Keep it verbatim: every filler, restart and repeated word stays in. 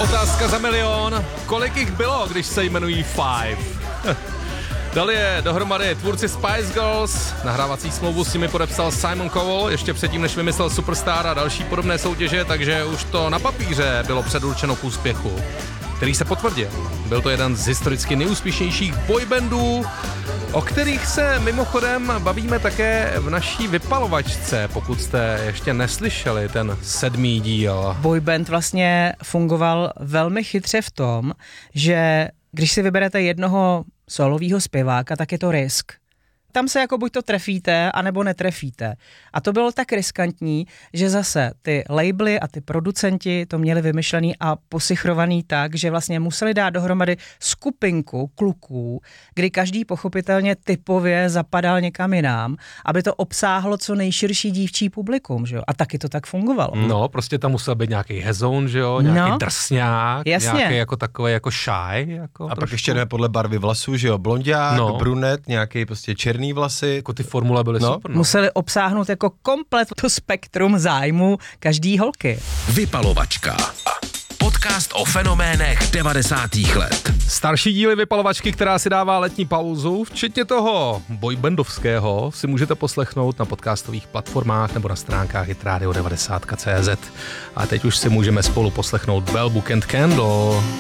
Otázka za milion. Kolik jich bylo, když se jmenují Five? Dali je dohromady tvůrci Spice Girls, nahrávací smlouvu s nimi podepsal Simon Cowell, ještě předtím, než vymyslel Superstar a další podobné soutěže, takže už to na papíře bylo předurčeno k úspěchu, který se potvrdil. Byl to jeden z historicky nejúspěšnějších boybandů, o kterých se mimochodem bavíme také v naší vypalovačce, pokud jste ještě neslyšeli ten sedmý díl. Boyband vlastně fungoval velmi chytře v tom, že když si vyberete jednoho solového zpěváka, tak je to risk. Tam se jako buď to trefíte, anebo netrefíte. A to bylo tak riskantní, že zase ty labely a ty producenti to měli vymyšlený a posichrovaný tak, že vlastně museli dát dohromady skupinku kluků, kdy každý pochopitelně typově zapadal někam jinam, aby to obsáhlo co nejširší dívčí publikum, že jo? A taky to tak fungovalo. No, prostě tam musel být nějaký hezoun, že jo? Nějaký no, drsňák, jasně. Nějaký jako takový jako shy. Jako a trošku. pak ještě ne podle barvy vlasů, že jo? Blonďák, no. brunet, nějaký prostě černý vlasy. Jako ty formule byly no. super. No. Museli obsáhnout jako komplet to spektrum zájmu každý holky. Vypalovačka. Podcast o fenoménech devadesátých let. Starší díly Vypalovačky, která si dává letní pauzu, včetně toho boybandovského, si můžete poslechnout na podcastových platformách nebo na stránkách hit radio devadesát tečka cé zet. A teď už si můžeme spolu poslechnout Bell Book and Candle.